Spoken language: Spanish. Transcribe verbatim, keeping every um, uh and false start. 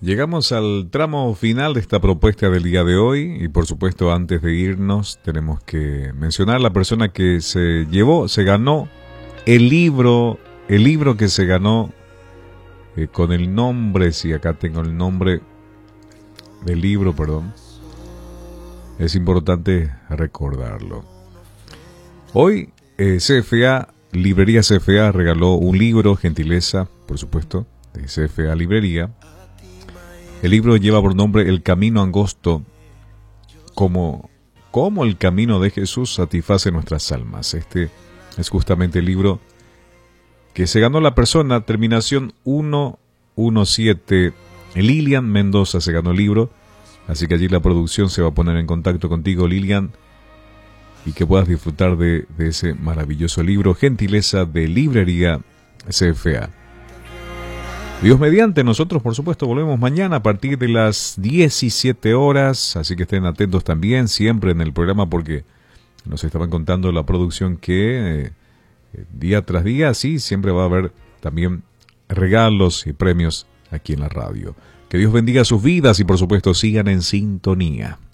Llegamos al tramo final de esta propuesta del día de hoy y por supuesto antes de irnos tenemos que mencionar la persona que se llevó, se ganó el libro, el libro que se ganó eh, con el nombre, si acá tengo el nombre del libro, perdón, es importante recordarlo. Hoy eh, C F A, Librería C F A regaló un libro, gentileza, por supuesto, de C F A Librería. El libro lleva por nombre El Camino Angosto, como, como el camino de Jesús satisface nuestras almas. Este es justamente el libro que se ganó la persona, terminación ciento diecisiete. Lilian Mendoza se ganó el libro, así que allí la producción se va a poner en contacto contigo, Lilian, y que puedas disfrutar de, de ese maravilloso libro, gentileza de Librería C F A. Dios mediante, nosotros por supuesto volvemos mañana a partir de las diecisiete horas, así que estén atentos también siempre en el programa porque nos estaban contando la producción que eh, día tras día, sí, siempre va a haber también regalos y premios aquí en la radio. Que Dios bendiga sus vidas y por supuesto sigan en sintonía.